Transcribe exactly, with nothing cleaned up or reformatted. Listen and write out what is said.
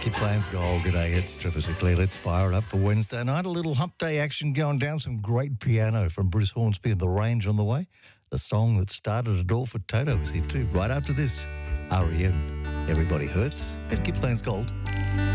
Gippsland's Gold. G'day, it's Trevor Sinclair. Let's fire it up for Wednesday night. A little hump day action going down. Some great piano from Bruce Hornsby and The Range on the way. The song that started it all for Toto is here too. Right after this, R E M. Everybody Hurts at Gippsland's Gold.